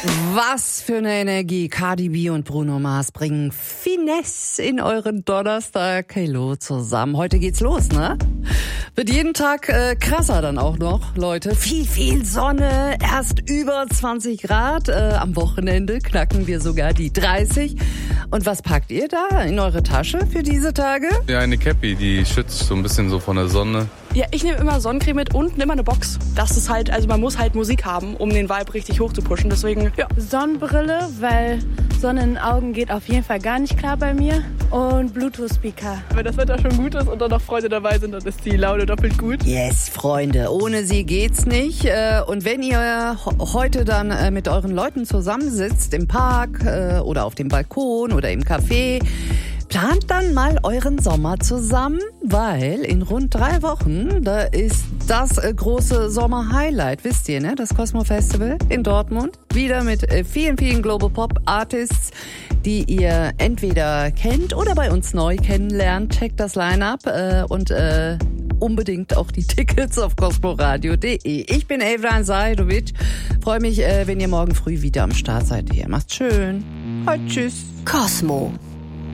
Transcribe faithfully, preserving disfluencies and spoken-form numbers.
Was für eine Energie. Cardi B und Bruno Mars bringen Finesse in euren Donnerstag. Hello zusammen. Heute geht's los, ne? Wird jeden Tag äh, krasser dann auch noch, Leute. Viel, viel Sonne. Erst über zwanzig Grad. Äh, am Wochenende knacken wir sogar die dreißig. Und was packt ihr da in eure Tasche für diese Tage? Ja, eine Cappy, die schützt so ein bisschen so von der Sonne. Ja, ich nehme immer Sonnencreme mit und immer eine Box. Das ist halt, also man muss halt Musik haben, um den Vibe richtig hoch zu pushen. Deswegen, ja. Sonnenbrille, weil Sonne in den Augen geht auf jeden Fall gar nicht klar bei mir. Und Bluetooth-Speaker. Wenn das Wetter schon gut ist und dann noch Freunde dabei sind, dann ist die Laune doppelt gut. Yes, Freunde, ohne sie geht's nicht. Und wenn ihr heute dann mit euren Leuten zusammensitzt im Park oder auf dem Balkon oder im Café, plant dann mal euren Sommer zusammen, weil in rund drei Wochen, da ist das große Sommer-Highlight, wisst ihr, ne? Das Cosmo Festival in Dortmund. Wieder mit vielen, vielen Global Pop Artists, die ihr entweder kennt oder bei uns neu kennenlernt. Checkt das Line-Up äh, und äh, unbedingt auch die Tickets auf cosmoradio punkt de. Ich bin Evran Sajdovic. Freue mich, äh, wenn ihr morgen früh wieder am Start seid hier. Macht's schön. Halt, tschüss. Cosmo.